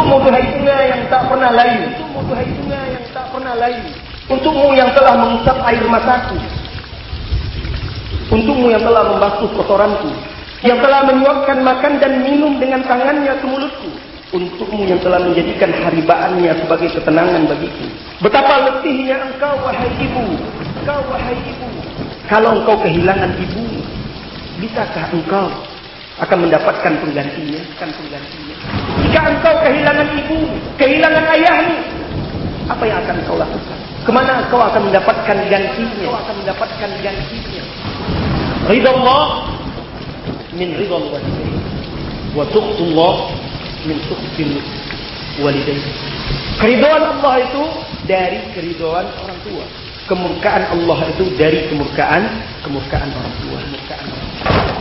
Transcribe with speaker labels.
Speaker 1: Untukmu duhai sungai yang tak pernah layu, untukmu duhai sungai yang tak pernah layu, untukmu yang telah mengusap air mataku, untukmu yang telah membasuh kotoranku, yang telah menyuapkan makan dan minum dengan tangannya ke mulutku, untukmu yang telah menjadikan haribaannya sebagai ketenangan bagiku. Betapa letihnya engkau wahai ibu, engkau wahai ibu. Kalau engkau kehilangan ibu, bisakah engkau akan mendapatkan penggantinya? Jika engkau kehilangan ibu, kehilangan ayahmu, apa yang akan engkau lakukan? Kemana engkau akan mendapatkan gantinya? Ridha Allah min ridha walidain, wa sukhullah min sukhil walidain. Keridhaan Allah itu dari keridhaan orang tua. Kemurkaan Allah itu dari kemurkaan orang tua.